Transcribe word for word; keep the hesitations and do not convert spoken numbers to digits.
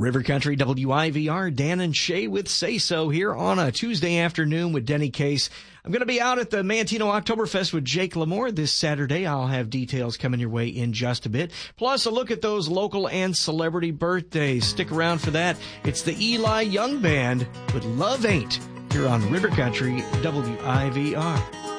River Country W I V R, Dan and Shay with Say So here on a Tuesday afternoon with Denny Case. I'm going to be out at the Manteno Oktoberfest with Jake Lamore this Saturday. I'll have details coming your way in just a bit. Plus, a look at those local and celebrity birthdays. Stick around for that. It's the Eli Young Band with Love Ain't here on River Country W I V R.